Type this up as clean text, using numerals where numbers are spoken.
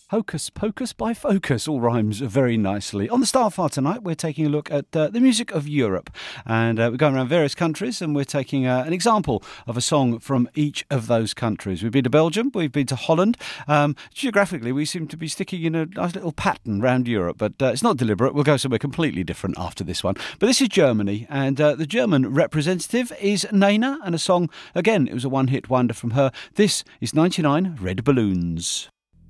Hocus Pocus by Focus all rhymes very nicely. On the Starfire tonight, we're taking a look at the music of Europe. And we're going around various countries and we're taking an example of a song from each of those countries. We've been to Belgium, we've been to Holland. Geographically, we seem to be sticking in a nice little pattern around Europe, but it's not deliberate. We'll go somewhere completely different after this one. But this is Germany, and the German representative is Nena, and a song, again, it was a one-hit wonder from her. This is 99 Red Balloons.